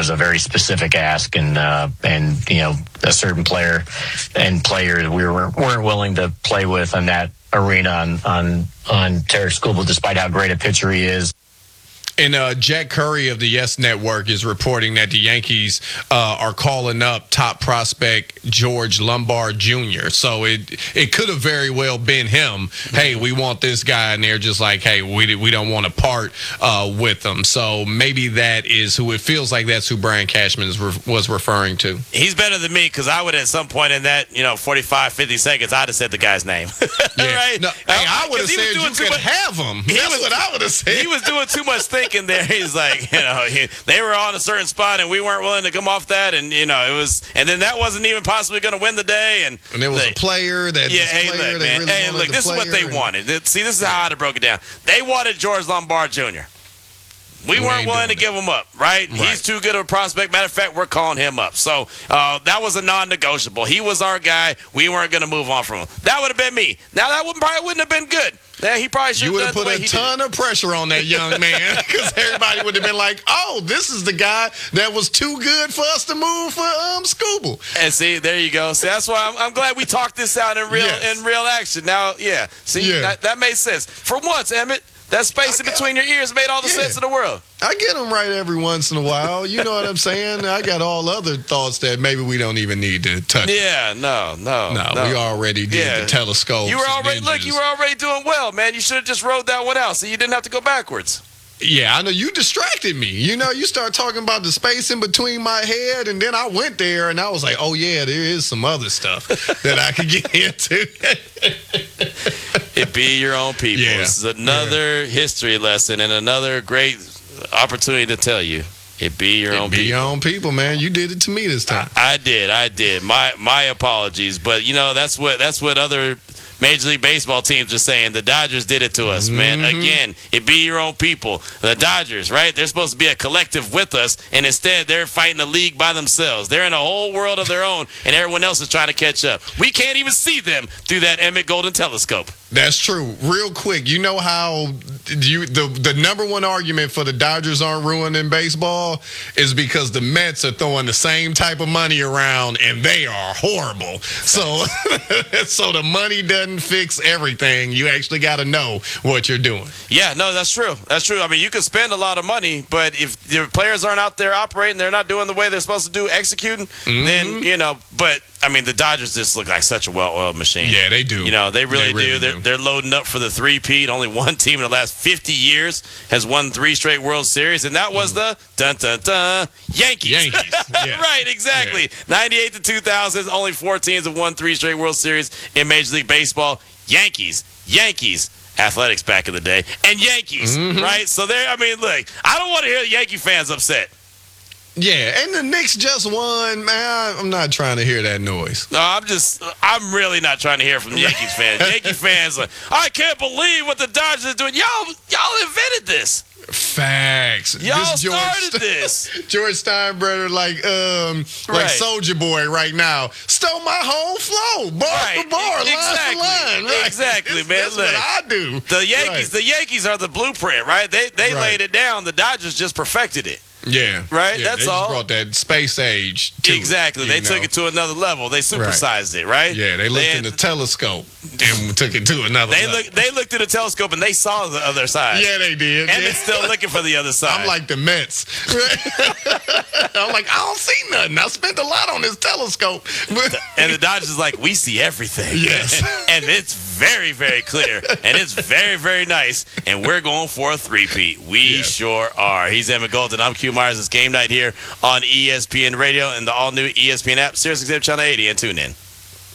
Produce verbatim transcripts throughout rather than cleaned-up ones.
was a very specific ask, and uh, and you know a certain player and player that we were, weren't willing to play with in that arena on on on Tarik Skubal, despite how great a pitcher he is. And uh, Jack Curry of the Yes Network is reporting that the Yankees uh, are calling up top prospect George Lombard Junior So it it could have very well been him. Hey, we want this guy, and they're just like, hey, we we don't want to part uh, with him. So maybe that is who it feels like. That's who Brian Cashman is re- was referring to. He's better than me because I would at some point in that you know forty-five, fifty seconds I'd have said the guy's name. Yeah. Right? No, hey, I would have said you could much, have him. That's was, what I would have said. He was doing too much thinking. In there, he's like, you know, he, they were on a certain spot and we weren't willing to come off that, and you know, it was, and then that wasn't even possibly going to win the day, and, and there was they, a player that, yeah, hey, player look, that man, really hey, look, this is what they and, wanted. See, this is how I'd have broke it down. They wanted George Lombard Junior We, we weren't willing to give him up, right? right? He's too good of a prospect. Matter of fact, we're calling him up. So uh, that was a non-negotiable. He was our guy. We weren't going to move on from him. That would have been me. Now, that would probably wouldn't have been good. Yeah, he probably should have. You would have put a ton of pressure on that young man because everybody would have been like, oh, this is the guy that was too good for us to move for um, Skubal. And see, there you go. See, that's why I'm, I'm glad we talked this out in real yes. in real action. Now, yeah, see, yeah. That, that made sense. For once, Emmett, that space in between your ears made all the yeah. sense in the world. I get them right every once in a while. You know what I'm saying? I got all other thoughts that maybe we don't even need to touch. Yeah, no, no. No, no. we already did yeah. the telescope. You were already, look, you were already doing well, man. You should have just rode that one out so you didn't have to go backwards. Yeah, I know. You distracted me. You know, you start talking about the space in between my head, and then I went there, and I was like, oh, yeah, there is some other stuff that I could get into. It be your own people. Yeah. This is another yeah. history lesson and another great opportunity to tell you. It be your it own be people. your own people, man. You did it to me this time. I, I did. I did. My my apologies. But, you know, that's what that's what other Major League Baseball teams are saying. The Dodgers did it to us, mm-hmm. man. Again, it be your own people. The Dodgers, right? They're supposed to be a collective with us, and instead they're fighting a league by themselves. They're in a whole world of their own, and everyone else is trying to catch up. We can't even see them through that Emmett Golden telescope. That's true. Real quick, you know how you the the number one argument for the Dodgers aren't ruining baseball is because the Mets are throwing the same type of money around, and they are horrible. So, so the money doesn't fix everything. You actually got to know what you're doing. Yeah, no, that's true. That's true. I mean, you can spend a lot of money, but if your players aren't out there operating, they're not doing the way they're supposed to do, executing, mm-hmm. then, you know, but I mean, the Dodgers just look like such a well-oiled machine. Yeah, they do. You know, they really, they really do. They're, do. They're loading up for the three-peat. Only one team in the last fifty years has won three straight World Series, and that was mm. the dun-dun-dun Yankees. Yankees. Yeah. Right, exactly. Yeah. ninety-eight to two thousand, only four teams have won three straight World Series in Major League Baseball. Yankees. Yankees. Athletics back in the day. And Yankees, mm-hmm. right? So there, I mean, look, I don't want to hear the Yankee fans upset. Yeah, and the Knicks just won, man. I'm not trying to hear that noise. No, I'm just, I'm really not trying to hear from the Yankees fans. Yankee fans, like, I can't believe what the Dodgers are doing. Y'all, y'all invented this. Facts. Y'all this George started St- this. George Steinbrenner, like, um, right. like Soulja Boy right now, stole my whole flow, bar right. for bar, exactly. line for line. Right? Exactly, This, man. that's Look, what I do. The Yankees, right. the Yankees are the blueprint, right? They they right. laid it down. The Dodgers just perfected it. Yeah. Right? Yeah, That's they all. Just brought that space age to Exactly. It, they know? took it to another level. They supersized right. it, right? Yeah, they looked they, in the telescope and took it to another they level. Look, they looked at the telescope and they saw the other side. Yeah, they did. And yeah. they're still looking for the other side. I'm like the Mets. I'm like, I don't see nothing. I spent a lot on this telescope. And the Dodgers is like, we see everything. Yes. And it's very, very clear. And it's very, very nice. And we're going for a three-peat. We yes. sure are. He's Emmett Golden. I'm Q Myers. It's Game Night here on E S P N Radio and the all-new E S P N app, Sirius X M Channel eighty, and tune in.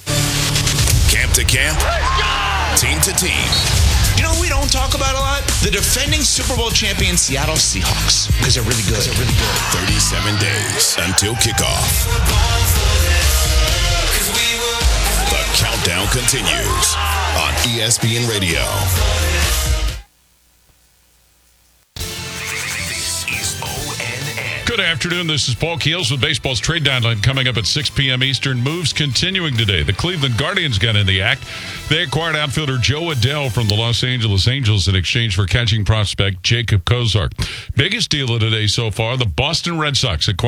Camp to camp, team to team. You know, we don't talk about a lot. The defending Super Bowl champion Seattle Seahawks, because they're really good. They're really good. thirty-seven days until kickoff. The countdown continues on E S P N Radio. Good afternoon. This is Paul Keels with baseball's trade deadline coming up at six p.m. Eastern. Moves continuing today. The Cleveland Guardians got in the act. They acquired outfielder Joe Adell from the Los Angeles Angels in exchange for catching prospect Jacob Kozar. Biggest deal of the day so far, the Boston Red Sox acquired